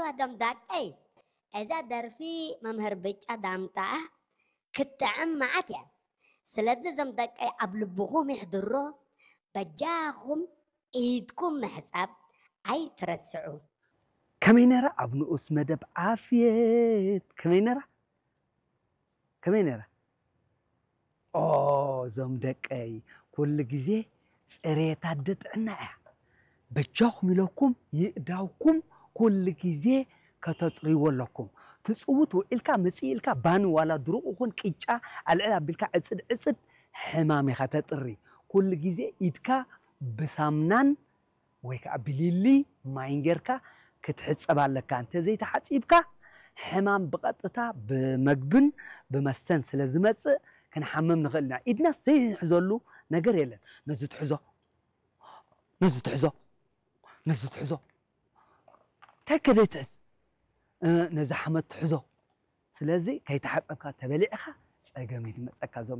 دم داك أي إذا درفي ممهر بيتش دامتا كتعم معتيا سلازة زم داك أي قبل بخوم يحضروا بجاهم إيدكم محساب أي ترسعوا كمينرا ابن اسمدب عافيت كمينرا زمدك اي كل جزء سريت عدت عنا بجاهم لكم يقداوكم كل جزء كتصغيو لكم تصوتوا إلكا مسي إلكا بانو ولا دروقكم كيجا العلا بالكا عصد حمامي خاتطري كل جزء إدكا بسامنان ويكا بليلي ماينجركا كتحصب عليك انت زي تحصيبكا حمام بقطتا بمقبن بمسن سلازمص كنحمم نخلنا ايدنا زي نحزلو ነገር የለን نزت حزو تكدتس نزحمت حزو ስለዚህ ከይተሓፀብካ ተበሊዕኻ ፀገም ይድመፀካ